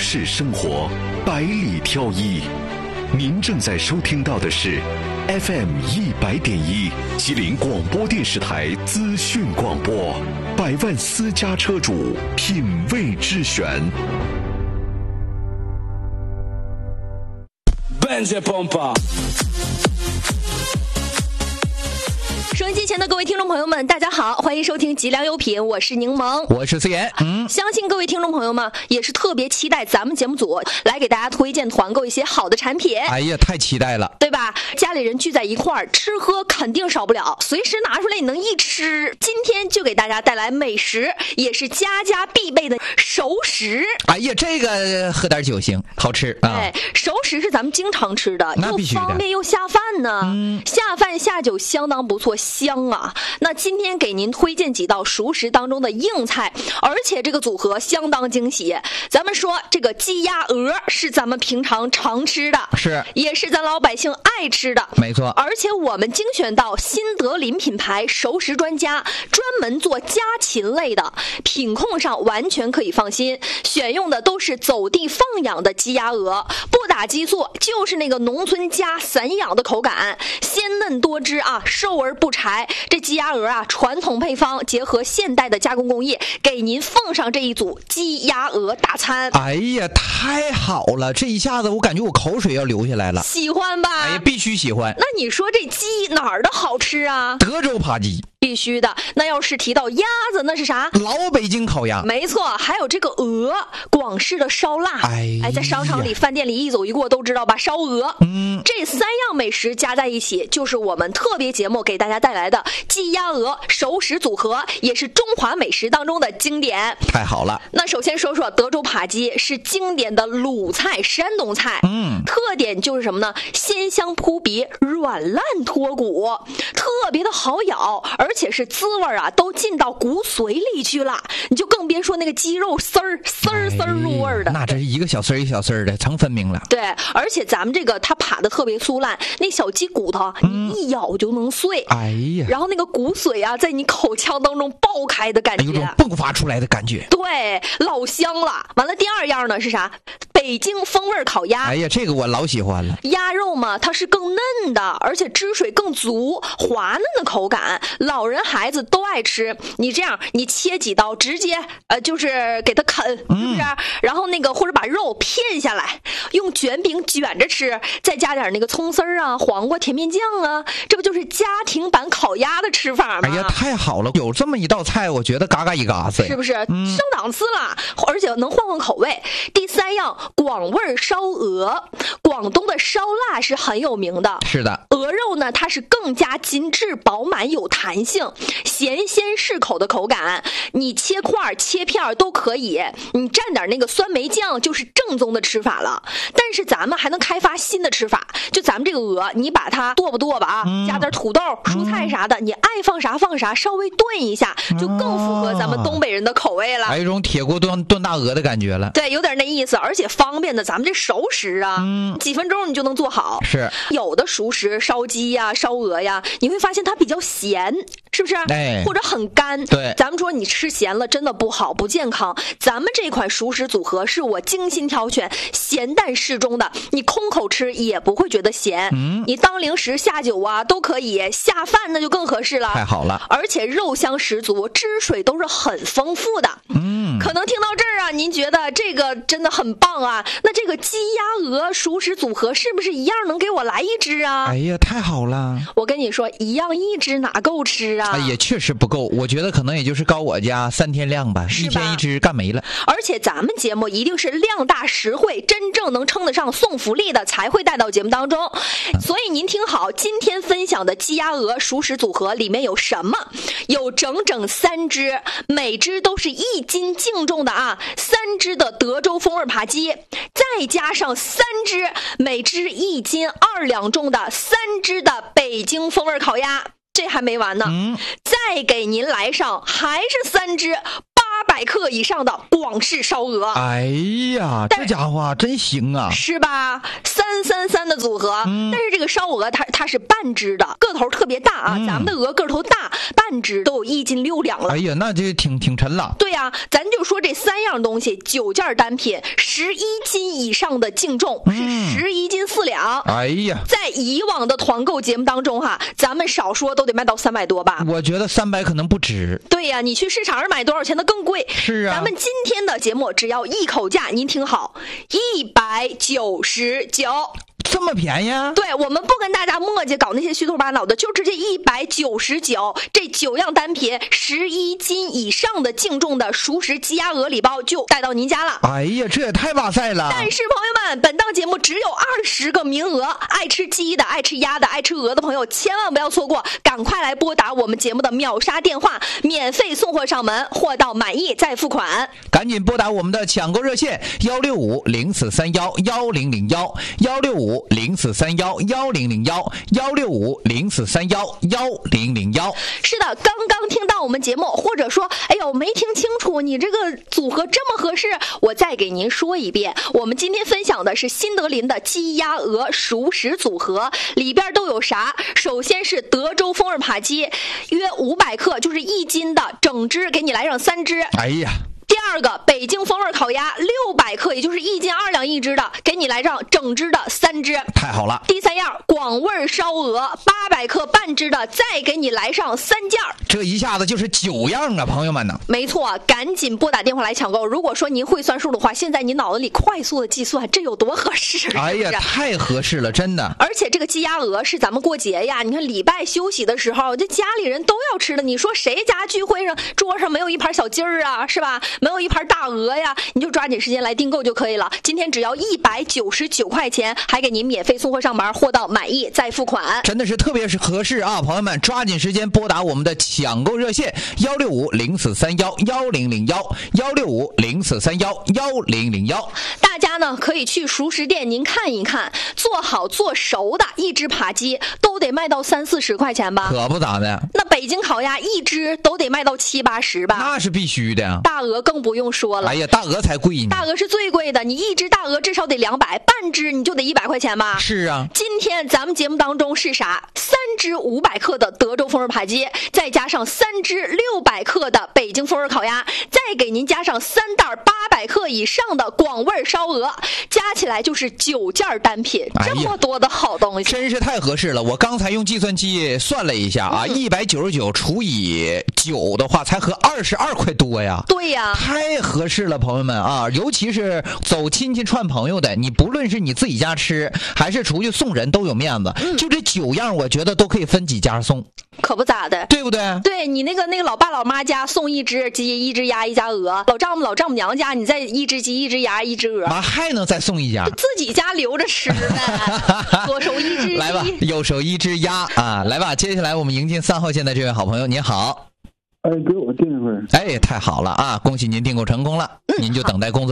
市生活，百里挑一。您正在收听到的是 FM100.1 吉林广播电视台资讯广播，百万私家车主品味之选。 收音机前的各位听众朋友们，大家好，欢迎收听吉良优品，我是柠檬， 我是思妍。 相信各位听众朋友们也是特别期待咱们节目组来给大家推荐团购一些好的产品。 哎呀，太期待了， 对吧？家里人聚在一块儿，吃喝肯定少不了，随时拿出来你能一吃。今天就给大家带来美食，也是家家必备的熟食。 哎呀，这个喝点酒行，好吃啊！ 哎，熟食是咱们经常吃的，又方便又下饭呢。下饭下酒相当不错，香啊！那今天给您推荐几道熟食当中的硬菜，而且这个组合相当惊喜。咱们说这个鸡鸭鹅是咱们平常常吃的， 是也是咱老百姓爱吃的， 没错。 而且我们精选到新德林品牌熟食专家，专门做家禽类的，品控上完全可以放心，选用的都是走地放养的鸡鸭鹅，不打激素，就是那个农村家散养的口感，鲜嫩多汁啊，瘦而不柴。这鸡鸭鹅啊，传统配方结合现代的加工工艺，给您奉上这一组鸡鸭鹅大餐。 哎呀，太好了！这一下子我感觉我口水要流下来了。 喜欢吧？ 哎呀，必须喜欢。 那你说这鸡哪儿的好吃啊？ 德州扒鸡。 必须的。那要是提到鸭子，那是啥？ 老北京烤鸭。 没错，还有这个鹅，广式的烧腊。哎，在商场里、饭店里一走一过都知道吧？烧鹅。这3样美食加在一起，就是我们特别节目给大家带来的鸡鸭鹅熟食组合，也是中华美食当中的经典。 太好了。 那首先说说德州扒鸡，是经典的鲁菜、山东菜。特点就是什么呢？鲜香扑鼻，软烂脱骨，特别的好咬，而且是滋味啊都进到骨髓里去了，你就更别说那个鸡肉丝儿入味的。 那这是一个小丝儿一个小丝儿的，成分明了。 对，而且咱们这个它扒的特别酥烂，那小鸡骨头你一咬就能碎。 哎呀， 然后那个骨髓啊，在你口腔当中爆开的感觉， 有种迸发出来的感觉。 对，老香了。完了，第2样呢是啥？北京风味烤鸭。 哎呀，这个我老喜欢了。 鸭肉嘛，它是更嫩的，而且汁水更足，滑嫩的口感，老人孩子都爱吃。你这样，你切几刀，直接就是给它啃，是不是？然后那个或者把肉片下来，用卷饼卷着吃，再加点那个葱丝儿啊、黄瓜甜面酱啊，这不就是家庭版烤鸭的吃法吗？ 哎呀，太好了！有这么一道菜，我觉得嘎嘎一嘎子， 是不是？升档次了，而且能换换口味。第3样，广味烧鹅。广东的烧腊是很有名的， 是的。 鹅肉呢，它是更加紧致、饱满、有弹性，咸鲜适口的口感。你切块、切片都可以，你蘸点那个酸梅酱，就是正宗的吃法了。但是咱们还能开发新的吃法，就咱们这个鹅，你把它剁吧啊，加点土豆、蔬菜啥的，你爱放啥放啥，稍微炖一下，就更符合咱们东北人的口味了。 还有一种铁锅炖大鹅的感觉了。 对，有点那意思，而且方便的，咱们这熟食啊，几分钟你就能做好。 是有的熟食，烧鸡呀、烧鹅呀，你会发现它比较咸，是不是？ 哎， 或者很干。 对， 咱们说你吃咸了真的不好，不健康。咱们这款熟食组合是我精心挑选，咸淡适中的，你空口吃也不会觉得咸。你当零食下酒啊都可以，下饭那就更合适了。 太好了， 而且肉香十足，汁水都是很丰富的。可能听到这儿啊，您觉得这个真的很棒啊？那这个鸡鸭鹅熟食组合是不是一样能给我来一只啊？ 哎呀，太好了！ 我跟你说，一样一只哪够吃啊？ 也确实不够，我觉得可能也就是高我家3天量吧，1天1只干没了。 而且咱们节目一定是量大实惠，真正能称得上送福利的才会带到节目当中。所以您听好，今天分享的鸡鸭鹅熟食组合里面有什么？有整整3只，每只都是1斤净重的啊！3只的德州风味扒鸡，再加上3只，每只1斤2两重的3只的北京风味烤鸭。这还没完呢，再给您来上还是3只8 800克以上的广式烧鹅。 哎呀，这家伙真行啊， 是吧？333的组合，但是这个烧鹅它是半只的，个头特别大啊，咱们的鹅个头大，半只都有1斤6两了。 哎呀，那就挺沉了。 对呀，咱就说这3样东西，9件单品，11斤以上的净重是11斤4两。 哎呀， 在以往的团购节目当中哈，咱们少说都得卖到300多吧？ 我觉得300可能不止。 对呀，你去市场上买多少钱的更贵。 是啊， 咱们今天的节目只要一口价，您听好，199。 这么便宜啊？ 对，我们不跟大家磨叽搞那些虚头巴脑的，就直接199，这9样单品11斤以上的净重的熟食鸡鸭鹅礼包就带到您家了。 哎呀，这也太哇塞了！ 但是朋友们，本档节目只有20个名额，爱吃鸡的、爱吃鸭的、爱吃鹅的朋友千万不要错过，赶快来拨打我们节目的秒杀电话，免费送货上门，货到满意再付款。 赶紧拨打我们的抢购热线165-0431-1001，165-0431-1001，165-0431-1001。 是的，刚刚听到我们节目，或者说，哎呦，没听清楚，你这个组合这么合适，我再给您说一遍。我们今天分享的是新德林的鸡鸭鹅熟食组合，里边都有啥？首先是德州风味扒鸡，约500克，就是1斤的整只，给你来上3只。 哎呀。 第二个北京风味烤鸭600克，也就是1斤2两1只的，给你来上整只的3只， 太好了。 第3样广味烧鹅800克半只的，再给你来上3件，这一下子就是9样啊，朋友们呢。 没错，赶紧拨打电话来抢购。如果说您会算数的话，现在你脑子里快速的计算，这有多合适？ 哎呀，太合适了，真的。 而且这个鸡鸭鹅是咱们过节呀，你看礼拜休息的时候，这家里人都要吃的。你说谁家聚会上桌上没有一盘小鸡儿啊，是吧？没有一盘大鹅呀，你就抓紧时间来订购就可以了。今天只要199块钱，还给您免费送货上门，货到满意再付款， 真的是特别是合适啊！朋友们，抓紧时间拨打我们的抢购热线165-0431-1001，165-0431-1001。 大家呢可以去熟食店您看一看，做好做熟的一只扒鸡都得卖到30-40块钱吧？ 可不咋的。 那北京烤鸭一只都得卖到70-80吧？ 那是必须的。 大鹅更不用说了。 哎呀，大鹅才贵呢。 大鹅是最贵的，你一只大鹅至少得200，半只你就得100块钱吧？ 是啊。 今天咱们节目当中是啥？3只500克的德州风味扒鸡，再加上3只600克的北京风味烤鸭，再给您加上3袋800克以上的广味烧鹅，加起来就是9件单品，这么多的好东西， 真是太合适了。我刚才用计算机算了一下啊，199除以9的话，才合22块多呀。 对呀， 太合适了，朋友们啊！尤其是走亲戚串朋友的，你不论是你自己家吃，还是出去送人，都有面子。就这9样，我觉得都可以分几家送。 可不咋的， 对不对？ 对，你那个老爸老妈家送1只鸡、1只鸭、1家鹅，老丈母娘家你再1只鸡、1只鸭、1只鹅， 妈还能再送1家， 自己家留着吃呗。左手1只鸡， 来吧，右手1只鸭啊！来吧，接下来我们迎进3号线的这位好朋友，您好。 给我订一会儿。 哎，太好了啊！恭喜您订购成功了，您就等待工作。